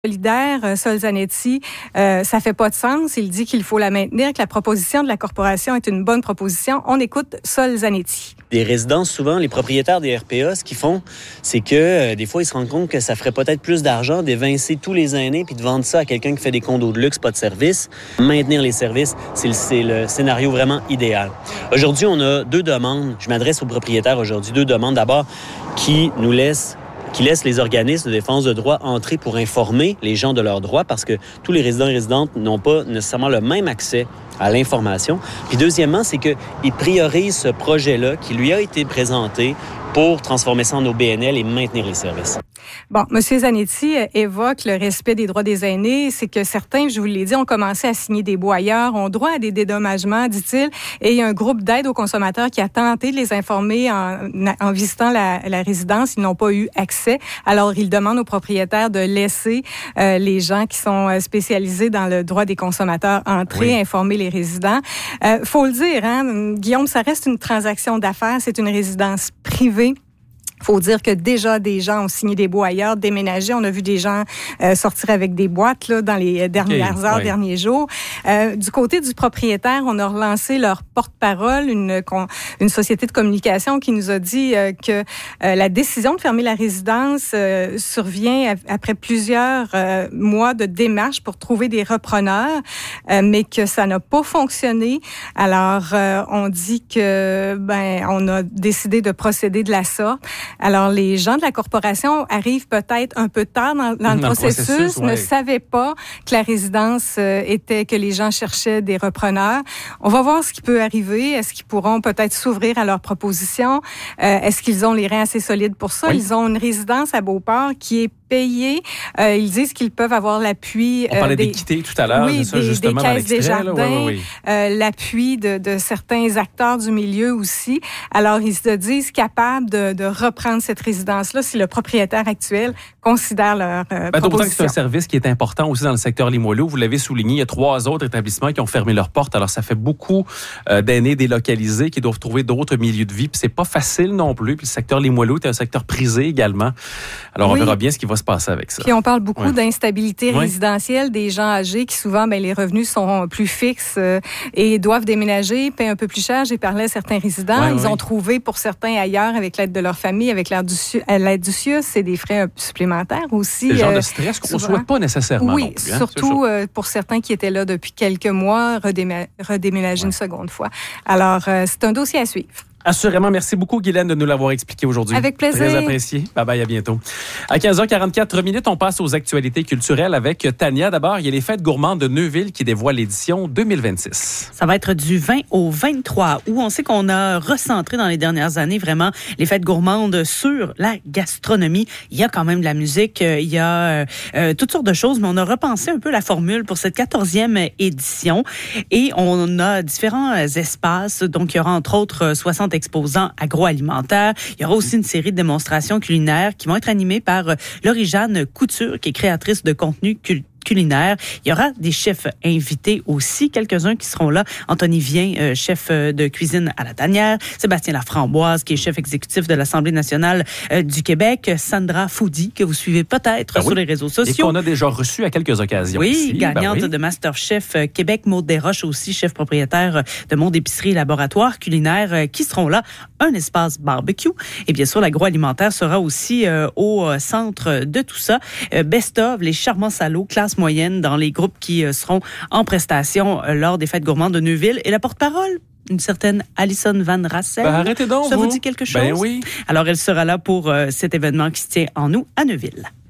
Solidaire, Sol-Zanetti, ça fait pas de sens. Il dit qu'il faut la maintenir, que la proposition de la corporation est une bonne proposition. On écoute Sol-Zanetti. Les résidences, souvent, les propriétaires des RPA, ce qu'ils font, c'est que des fois, ils se rendent compte que ça ferait peut-être plus d'argent d'évincer tous les aînés puis de vendre ça à quelqu'un qui fait des condos de luxe, pas de service. Maintenir les services, c'est le scénario vraiment idéal. Aujourd'hui, on a 2 demandes. Je m'adresse aux propriétaires aujourd'hui. 2 demandes. D'abord, qui laisse les organismes de défense de droits entrer pour informer les gens de leurs droits parce que tous les résidents et résidentes n'ont pas nécessairement le même accès à l'information. Puis deuxièmement, c'est qu'ils priorisent ce projet-là qui lui a été présenté pour transformer ça en OBNL et maintenir les services. Bon, M. Zanetti évoque le respect des droits des aînés. C'est que certains, je vous l'ai dit, ont commencé à signer des baux ailleurs, ont droit à des dédommagements, dit-il. Et il y a un groupe d'aide aux consommateurs qui a tenté de les informer en visitant la résidence. Ils n'ont pas eu accès. Alors, il demande aux propriétaires de laisser les gens qui sont spécialisés dans le droit des consommateurs entrer, informer les résidents. Faut le dire, hein, Guillaume, ça reste une transaction d'affaires. C'est une résidence privée. Faut dire que déjà des gens ont signé des baux ailleurs, déménagé. On a vu des gens sortir avec des boîtes là dans les dernières heures, derniers jours. Du côté du propriétaire, on a relancé leur porte-parole, une société de communication qui nous a dit que la décision de fermer la résidence survient après plusieurs mois de démarches pour trouver des repreneurs, mais que ça n'a pas fonctionné. Alors, on dit que on a décidé de procéder de la sorte. Alors, les gens de la corporation arrivent peut-être un peu tard dans le processus, ne savaient pas que la résidence était, que les gens cherchaient des repreneurs. On va voir ce qui peut arriver. Est-ce qu'ils pourront peut-être s'ouvrir à leurs propositions? Est-ce qu'ils ont les reins assez solides pour ça? Oui. Ils ont une résidence à Beauport qui est payée. Ils disent qu'ils peuvent avoir l'appui... On parlait d'équité tout à l'heure, oui, ça, justement, des caisses des jardins, l'appui de certains acteurs du milieu aussi. Alors, ils se disent capables de reprendre cette résidence-là si le propriétaire actuel considère leur proposition. D'autant que c'est un service qui est important aussi dans le secteur Limoilou. Vous l'avez souligné, il y a 3 autres établissements qui ont fermé leurs portes. Alors, ça fait beaucoup d'aînés délocalisés qui doivent trouver d'autres milieux de vie. Puis c'est pas facile non plus. Puis le secteur Limoilou est un secteur prisé également. Alors, on verra bien ce qui va se passer avec ça. Puis on parle beaucoup d'instabilité résidentielle des gens âgés qui souvent, les revenus sont plus fixes et doivent déménager, paient un peu plus cher. J'ai parlé à certains résidents. Ils ont trouvé pour certains ailleurs avec l'aide de leur famille, avec l'aide du CIUS, c'est des frais supplémentaires aussi. C'est le genre de stress qu'on ne souhaite pas nécessairement non plus. Surtout pour certains qui étaient là depuis quelques mois, redéménager une seconde fois. Alors, c'est un dossier à suivre. Assurément. Merci beaucoup, Guylaine, de nous l'avoir expliqué aujourd'hui. Avec plaisir. Très apprécié. Bye-bye, à bientôt. À 15h44, on passe aux actualités culturelles avec Tania. D'abord, il y a les Fêtes gourmandes de Neuville qui dévoilent l'édition 2026. Ça va être du 20 au 23 août. On sait qu'on a recentré dans les dernières années vraiment les Fêtes gourmandes sur la gastronomie. Il y a quand même de la musique, il y a toutes sortes de choses, mais on a repensé un peu la formule pour cette 14e édition et on a différents espaces. Donc, il y aura entre autres 60 exposants agroalimentaires. Il y aura aussi une série de démonstrations culinaires qui vont être animées par Laurie-Jeanne Couture, qui est créatrice de contenu culinaire. Il y aura des chefs invités aussi, quelques-uns qui seront là. Anthony Vien, chef de cuisine à la Tanière. Sébastien Laframboise, qui est chef exécutif de l'Assemblée nationale du Québec. Sandra Foodie, que vous suivez peut-être sur les réseaux sociaux. Et qu'on a déjà reçu à quelques occasions. Oui, ici. gagnante de MasterChef Québec. Maude Desroches aussi, chef propriétaire de Monde Épicerie Laboratoire Culinaire, qui seront là. Un espace barbecue. Et bien sûr, l'agroalimentaire sera aussi au centre de tout ça. Best of, les charmants salauds, classe moyenne dans les groupes qui seront en prestation lors des Fêtes gourmandes de Neuville. Et la porte-parole, une certaine Alison Van Rassel. Arrêtez donc, ça vous dit quelque chose? Oui. Alors, elle sera là pour cet événement qui se tient en août à Neuville.